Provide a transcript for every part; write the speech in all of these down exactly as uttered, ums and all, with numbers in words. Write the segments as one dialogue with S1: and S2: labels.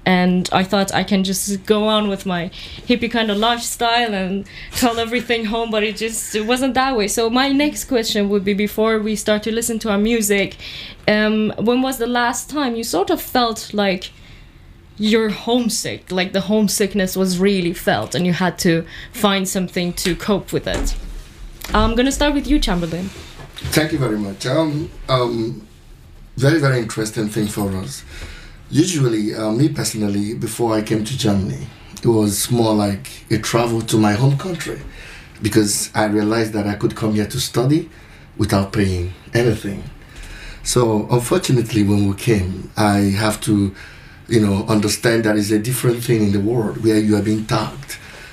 S1: and I thought I can just go on with my hippie kind of lifestyle and tell everything home, but it just it wasn't that way. So my next question would be, before we start to listen to our music, um, when was the last time you sort of felt like you're homesick, like the homesickness was really felt and you had to find something to cope with it? I'm going to start with you, Chamberlain.
S2: Thank you very much. Um, um, very, very interesting thing for us. Usually, uh, me personally, before I came to Germany, it was more like a travel to my home country, because I realized that I could come here to study without paying anything. So, unfortunately, when we came, I have to, you know, understand that it's a different thing in the world where you are being tagged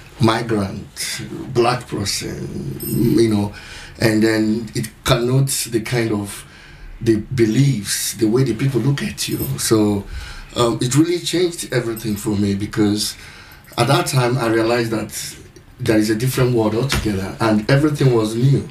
S2: migrant, black person, you know, and then it connotes the kind of the beliefs, the way the people look at you. So um, it really changed everything for me, because at that time I realized that there is a different world altogether and everything was new.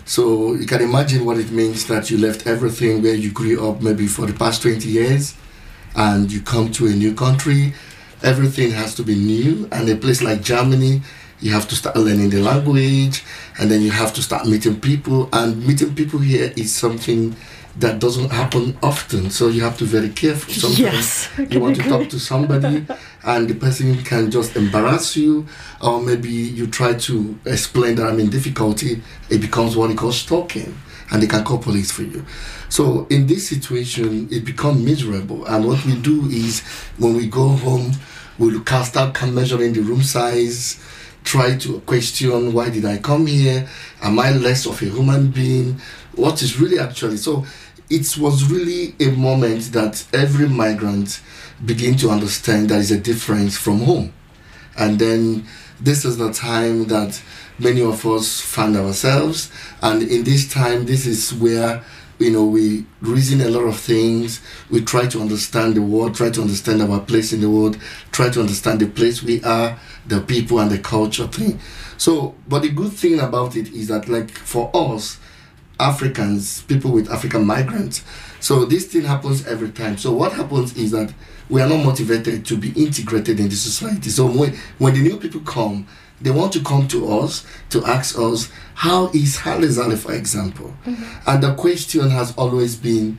S2: So you can imagine what it means that you left everything where you grew up maybe for the past twenty years and you come to a new country. Everything has to be new, and a place like Germany, you have to start learning the language, and then you have to start meeting people, and meeting people here is something that doesn't happen often, so you have to be very careful. Sometimes
S1: yes,
S2: you want to talk to somebody and the person can just embarrass you, or maybe you try to explain that I'm in difficulty, it becomes what he calls stalking, and they can call police for you. So in this situation, it becomes miserable, and what we do is when we go home, we can start measuring the room size, try to question, why did I come here? Am I less of a human being? What is really actually? So it was really a moment that every migrant begin to understand there is a difference from home. And then this is the time that many of us found ourselves. And in this time, this is where, you know, we reason a lot of things. We try to understand the world, try to understand our place in the world, try to understand the place we are, the people and the culture thing. So, but the good thing about it is that, like, for us, Africans, people with African migrants, so this thing happens every time. So what happens is that we are not motivated to be integrated in the society. So when, when the new people come, they want to come to us to ask us, how is Haile Zale, for example? Mm-hmm. And the question has always been,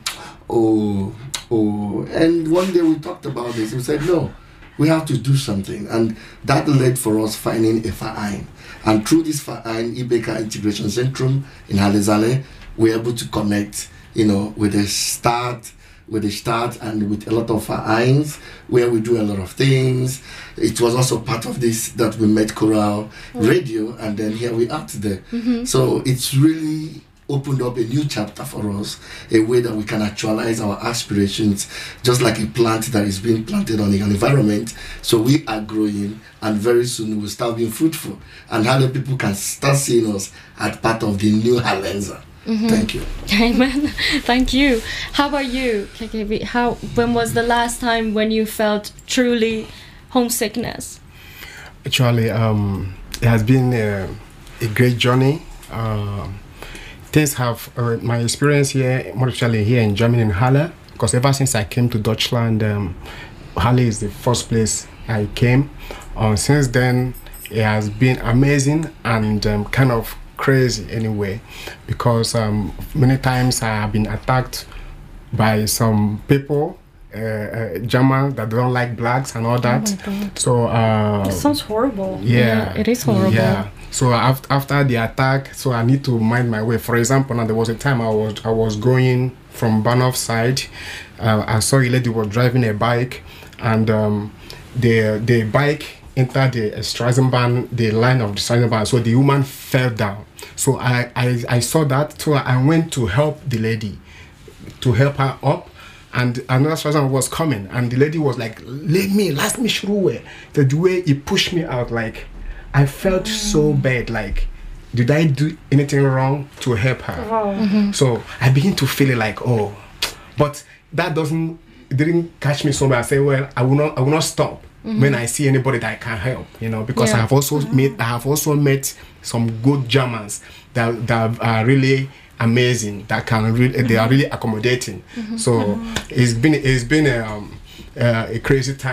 S2: oh, oh. And one day we talked about this. We said, no, we have to do something. And that led for us finding a Verein. And through this Verein, Ibeka Integration Centrum in Haile Zale, we're able to connect, you know, with the start, with the start and with a lot of Vereins where we do a lot of things. It was also part of this that we met Choral mm-hmm. Radio, and then here we are today. Mm-hmm. So it's really opened up a new chapter for us, a way that we can actualize our aspirations, just like a plant that is being planted on an environment. So we are growing, and very soon we'll start being fruitful, and how the people can start seeing us as part of the new Halenza. Mm-hmm. Thank you.
S1: Amen. Thank you. How about you, K K B? How, when was the last time when you felt truly homesickness?
S3: Actually, um, it has been a, a great journey. Um, things have, uh, my experience here, more especially here in Germany in Halle, because ever since I came to Deutschland, um, Halle is the first place I came. Uh, since then, it has been amazing and um, kind of crazy anyway, because um, many times I have been attacked by some people, uh, uh, Germans that don't like blacks and all that.
S1: Oh
S3: so uh,
S1: it sounds horrible.
S3: Yeah,
S1: yeah, it is horrible.
S3: Yeah. So after after the attack, so I need to mind my way. For example, now there was a time I was I was going from Bahnhof side. Uh, I saw a lady was driving a bike, and um, the the bike entered the Straßenbahn, the line of the Straßenbahn, so the woman fell down. So I, I, I saw that, so I went to help the lady, to help her up, and another Straßenbahn was coming, and the lady was like, let me, lass mich Ruhe. The way he pushed me out, like, I felt so bad, like, did I do anything wrong to help her?
S1: Wow. Mm-hmm.
S3: So I begin to feel it like, oh, but that doesn't, it didn't catch me so bad. I say, well, I will not, I will not stop. Mm-hmm. When I see anybody that I can help, you know, because yeah. I have also mm-hmm. met, I have also met some good Germans that that are really amazing. That can really, mm-hmm. they are really accommodating. Mm-hmm. So mm-hmm. it's been it's been a, um, uh, a crazy time.